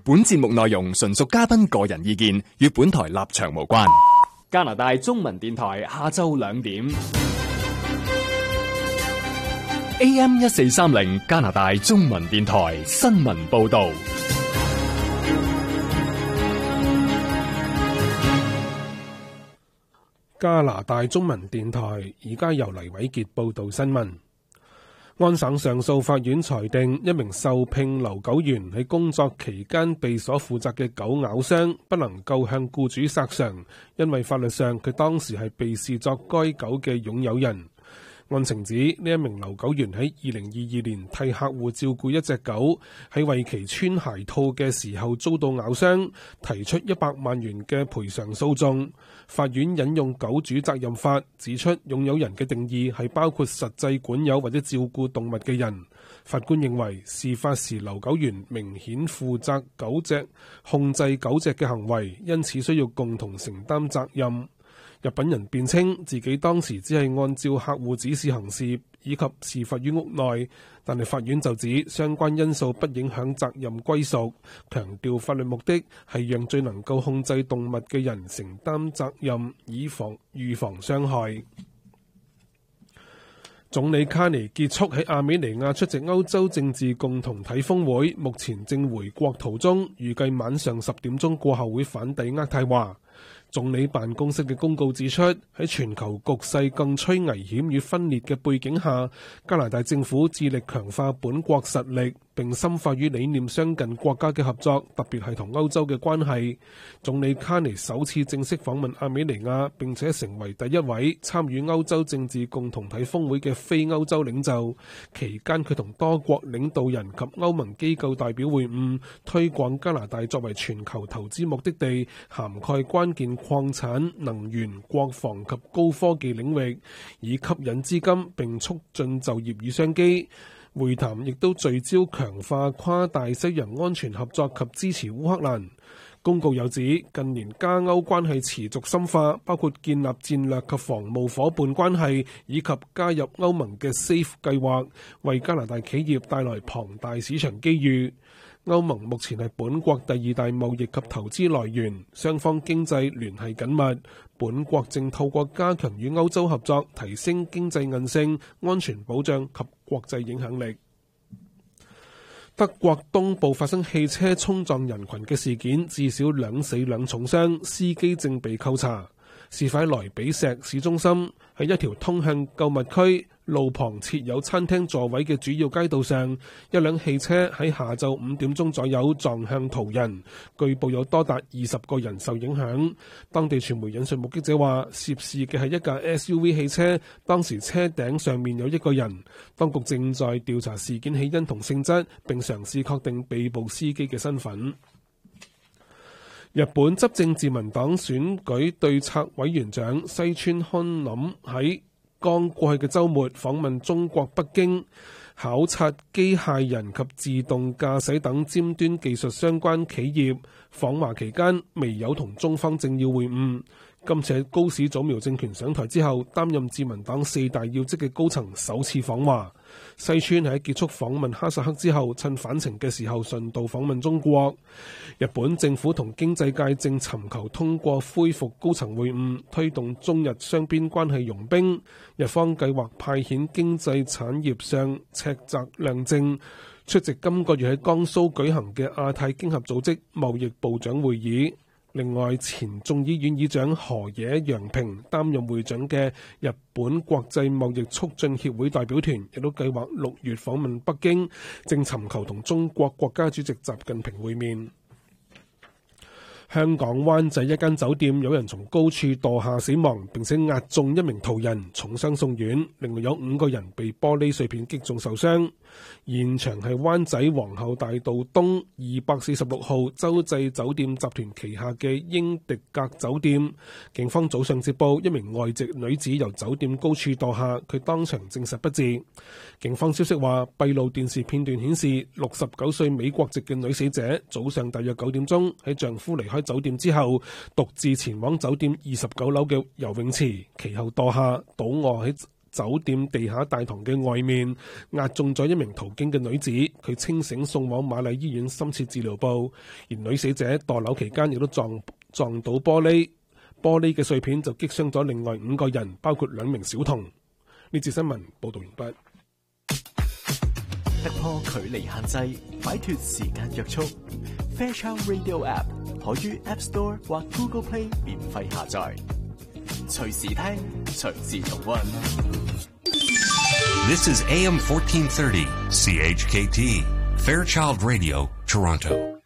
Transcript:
本節目內容純屬嘉賓個人意見，與本台立場無關。加拿大中文電台下晝2點，AM 1430加拿大中文電台新聞報道。 加拿大中文電台而家由黎偉傑報道新聞。安省上訴法院裁定，一名受聘留狗員喺工作期間被所負責嘅狗咬傷，不能夠向僱主索償，因為法律上佢當時係被視作該狗嘅擁有人。案情指，呢一名留狗員喺2022年替客戶照顧一隻狗，喺為其穿鞋套嘅時候遭到咬傷，提出100萬元嘅賠償訴訟。法院引用狗主責任法，指出擁有人嘅定義係包括實際管有或者照顧動物嘅人。法官認為，事發時留狗員明顯負責狗隻控制狗隻嘅行為，因此需要共同承擔責任。入稟人辯稱自己當時只係按照客戶指示行事，以及事發於屋內，但係法院就指相關因素不影響責任歸屬，強調法律目的係讓最能夠控制動物嘅人承擔責任，以預防傷害。總理卡尼結束喺亞美尼亞出席歐洲政治共同體峰會，目前正回國途中，預計晚上10點鐘過後會返抵渥太華。總理辦公室嘅公告指出，喺全球局勢更趨危險與分裂嘅背景下，加拿大政府致力強化本國實力，並深化與理念相近國家嘅合作，特別係同歐洲嘅關係。總理卡尼首次正式訪問亞美尼亞，並且成為第一位參與歐洲政治共同體峰會嘅非歐洲領袖。期間佢同多國領導人及歐盟機構代表會晤，推廣加拿大作為全球投資目的地，涵蓋關鍵礦產、能源、國防及高科技領域，以吸引資金並促進就業與商機。會談亦都聚焦強化跨大西洋安全合作及支持烏克蘭。公告又指，近年加歐關係持續深化，包括建立戰略及防務夥伴關係，以及加入歐盟嘅 SAFE 計劃，為加拿大企業帶來龐大市場機遇。歐盟目前係本國第2大貿易及投資來源，雙方經濟聯繫緊密。本國正透過加強與歐洲合作，提升經濟韌性、安全保障及國際影響力。德國東部發生汽車衝撞人群嘅事件，至少2死2重傷，司機正被扣查。事發喺萊比錫市中心，喺一條通向購物區、路旁設有餐廳座位嘅主要街道上，一輛汽車喺下晝5點鐘左右撞向途人，據報有多達20個人受影響。當地傳媒引述目擊者話，涉事嘅係一架 SUV 汽車，當時車頂上面有1個人。當局正在調查事件起因同性質，並嘗試確定被捕司機嘅身份。日本執政自民黨選舉對策委員長西村康稔喺剛過去嘅週末訪問中國北京，考察機械人及自動駕駛等尖端技術相關企業。訪華期間未有同中方政要會晤。今次喺高市早苗政權上台之後，擔任自民黨4大要職嘅高層首次訪華。西村喺結束訪問哈薩克之後，趁返程嘅時候順道訪問中國。日本政府同經濟界正尋求通過恢復高層會晤，推動中日雙邊關係融冰。日方計劃派遣經濟產業相赤澤亮正出席今個月喺江蘇舉行嘅亞太經合組織貿易部長會議。另外，前眾議院議長河野洋平擔任會長嘅日本國際貿易促進協會代表團，亦都計劃6月訪問北京，正尋求同中國國家主席習近平會面。香港灣仔一間酒店有人從高處墮下死亡，並且壓中一名途人，重傷送院。另外有5個人被玻璃碎片擊中受傷。現場係灣仔皇后大道東246號洲際酒店集團旗下嘅英迪格酒店。警方早上接報，一名外籍女子由酒店高處墮下，佢當場證實不治。警方消息話，閉路電視片段顯示，69歲美國籍嘅女死者早上大約9點鐘喺丈夫離開酒店之後，獨自前往酒店29樓嘅游泳池，其後墮下倒卧喺酒店地下大堂嘅外面，壓中咗一名途經嘅女子，佢清醒送往瑪麗醫院深切治療部，而女死者墮樓期間亦都撞到玻璃嘅碎片就擊傷咗另外5個人，包括2名小童。呢節新聞報道完畢。 突破距離限制，擺脫時間約束。Fairchild Radio App 可於 App Store 或 Google Play 免費下載，隨時聽，隨時重溫。 This is AM 1430 CHKT Fairchild Radio, Toronto.